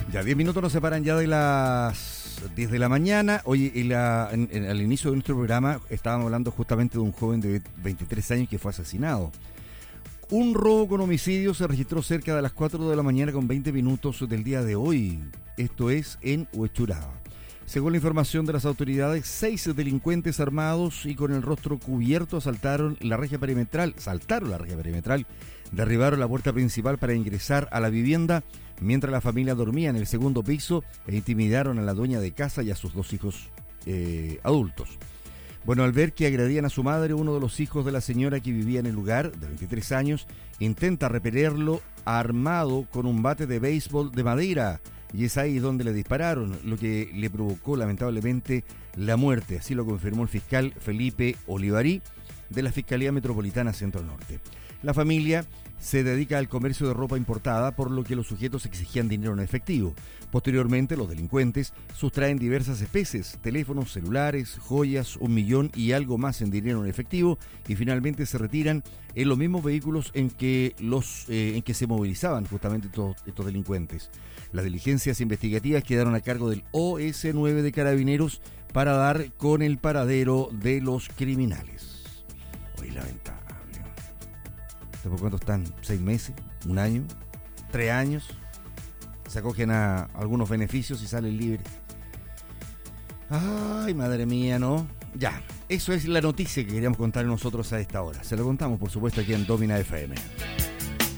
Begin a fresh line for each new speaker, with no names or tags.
Ya 10 minutos nos separan ya de las 10 de la mañana. Oye, al inicio de nuestro programa estábamos hablando justamente de un joven de 23 años que fue asesinado. Un robo con homicidio se registró cerca de las 4 de la mañana con 20 minutos del día de hoy. Esto es en Huechuraba. Según la información de las autoridades, 6 delincuentes armados y con el rostro cubierto saltaron la reja perimetral, derribaron la puerta principal para ingresar a la vivienda mientras la familia dormía en el segundo piso e intimidaron a la dueña de casa y a sus 2 hijos adultos. Bueno, al ver que agredían a su madre, uno de los hijos de la señora que vivía en el lugar, de 23 años, intenta repelerlo armado con un bate de béisbol de madera. Y es ahí donde le dispararon, lo que le provocó lamentablemente la muerte. Así lo confirmó el fiscal Felipe Olivarí de la Fiscalía Metropolitana Centro Norte. La familia se dedica al comercio de ropa importada, por lo que los sujetos exigían dinero en efectivo. Posteriormente, los delincuentes sustraen diversas especies, teléfonos, celulares, joyas, 1 millón y algo más en dinero en efectivo, y finalmente se retiran en los mismos vehículos en que se movilizaban justamente estos delincuentes. Las diligencias investigativas quedaron a cargo del OS9 de Carabineros para dar con el paradero de los criminales. Hoy lamentable. ¿Por cuánto están? ¿6 meses? ¿1 año? ¿3 años? Se acogen a algunos beneficios y salen libres. Ay, madre mía, ¿no? Ya, eso es la noticia que queríamos contar nosotros a esta hora. Se lo contamos, por supuesto, aquí en Domina FM.